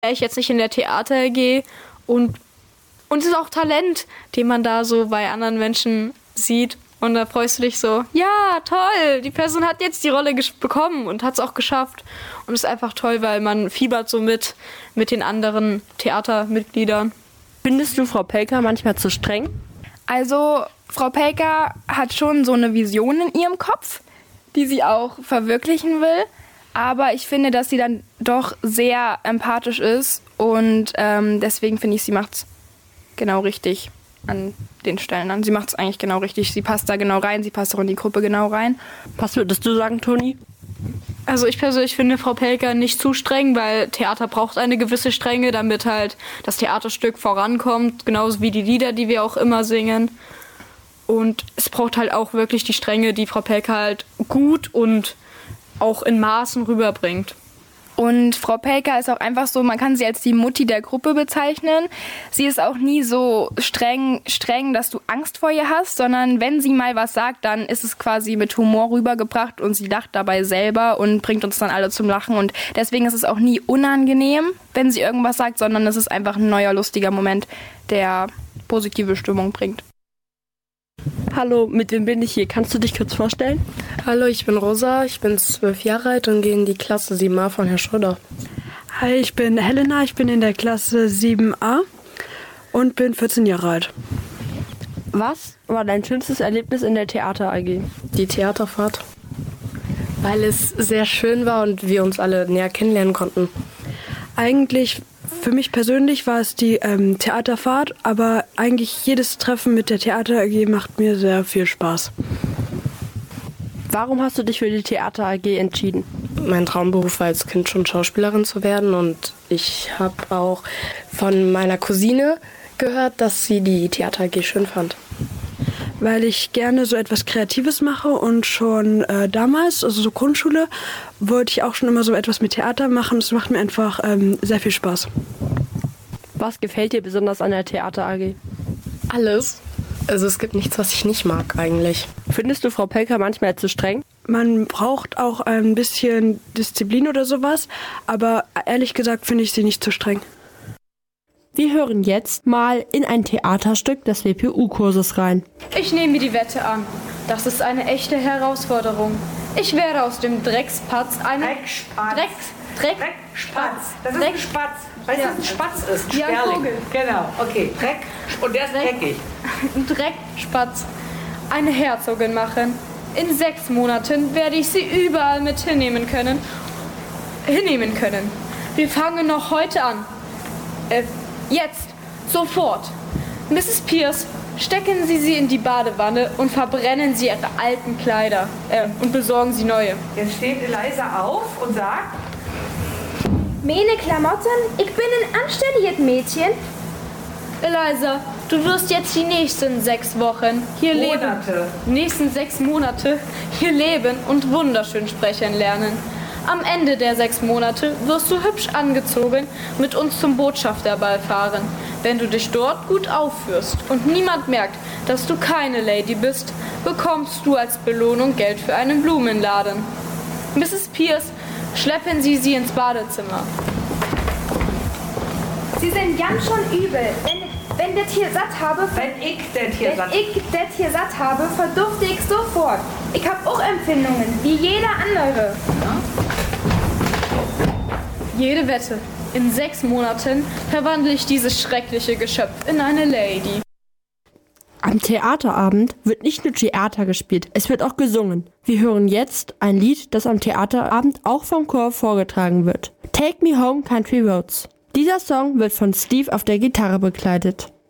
wäre ich jetzt nicht in der Theater AG und es ist auch Talent, den man da so bei anderen Menschen sieht. Und da freust du dich so, ja, toll, die Person hat jetzt die Rolle bekommen und hat es auch geschafft. Und es ist einfach toll, weil man fiebert so mit den anderen Theatermitgliedern. Findest du Frau Pelker manchmal zu streng? Also, Frau Pelker hat schon so eine Vision in ihrem Kopf, die sie auch verwirklichen will. Aber ich finde, dass sie dann doch sehr empathisch ist. Und deswegen finde ich, sie macht es genau richtig an den Stellen an. Sie macht es eigentlich genau richtig. Sie passt da genau rein, sie passt auch in die Gruppe genau rein. Was würdest du sagen, Toni? Also ich persönlich finde Frau Pelker nicht zu streng, weil Theater braucht eine gewisse Strenge, damit halt das Theaterstück vorankommt, genauso wie die Lieder, die wir auch immer singen. Und es braucht halt auch wirklich die Strenge, die Frau Pelker halt gut und auch in Maßen rüberbringt. Und Frau Pelker ist auch einfach so, man kann sie als die Mutti der Gruppe bezeichnen. Sie ist auch nie so streng, dass du Angst vor ihr hast, sondern wenn sie mal was sagt, dann ist es quasi mit Humor rübergebracht und sie lacht dabei selber und bringt uns dann alle zum Lachen. Und deswegen ist es auch nie unangenehm, wenn sie irgendwas sagt, sondern es ist einfach ein neuer, lustiger Moment, der positive Stimmung bringt. Hallo, mit wem bin ich hier? Kannst du dich kurz vorstellen? Hallo, ich bin Rosa, ich bin 12 Jahre alt und gehe in die Klasse 7a von Herrn Schröder. Hi, ich bin Helena, ich bin in der Klasse 7a und bin 14 Jahre alt. Was war dein schönstes Erlebnis in der Theater AG? Die Theaterfahrt, weil es sehr schön war und wir uns alle näher kennenlernen konnten. Eigentlich für mich persönlich war es die Theaterfahrt, aber eigentlich jedes Treffen mit der Theater AG macht mir sehr viel Spaß. Warum hast du dich für die Theater AG entschieden? Mein Traumberuf war als Kind schon Schauspielerin zu werden und ich habe auch von meiner Cousine gehört, dass sie die Theater AG schön fand. Weil ich gerne so etwas Kreatives mache und schon damals, also so Grundschule, wollte ich auch schon immer so etwas mit Theater machen. Das macht mir einfach sehr viel Spaß. Was gefällt dir besonders an der Theater AG? Alles. Also es gibt nichts, was ich nicht mag eigentlich. Findest du Frau Pelker manchmal zu streng? Man braucht auch ein bisschen Disziplin oder sowas, aber ehrlich gesagt finde ich sie nicht zu streng. Wir hören jetzt mal in ein Theaterstück des WPU-Kurses rein. Ich nehme die Wette an. Das ist eine echte Herausforderung. Ich werde aus dem Dreckspatz eine... Dreckspatz. Dreckspatz. Das ist ein Spatz. Weißt du, was ein Spatz ist? Ja, ein Sperling. Vogel. Genau, okay. Dreck. Und der ist dreckig. Ein Dreckspatz. Eine Herzogin machen. In 6 Monaten werde ich sie überall mit hinnehmen können. Wir fangen noch heute an. Jetzt. Sofort. Mrs. Pierce, stecken Sie sie in die Badewanne und verbrennen Sie Ihre alten Kleider. Und besorgen Sie neue. Jetzt steht Eliza auf und sagt... Meine Klamotten? Ich bin ein anständiges Mädchen. Eliza, du wirst jetzt die nächsten 6 Wochen hier nächsten 6 Monate hier leben und wunderschön sprechen lernen. Am Ende der 6 Monate wirst du hübsch angezogen mit uns zum Botschafterball fahren. Wenn du dich dort gut aufführst und niemand merkt, dass du keine Lady bist, bekommst du als Belohnung Geld für einen Blumenladen. Mrs. Pierce, schleppen Sie sie ins Badezimmer. Sie sind ganz schon übel. Wenn das hier satt habe... Wenn ich das hier satt habe, verdufte ich sofort. Ich habe auch Empfindungen, wie jeder andere. Jede Wette. In 6 Monaten verwandle ich dieses schreckliche Geschöpf in eine Lady. Am Theaterabend wird nicht nur Theater gespielt, es wird auch gesungen. Wir hören jetzt ein Lied, das am Theaterabend auch vom Chor vorgetragen wird. Take Me Home, Country Roads. Dieser Song wird von Steve auf der Gitarre begleitet.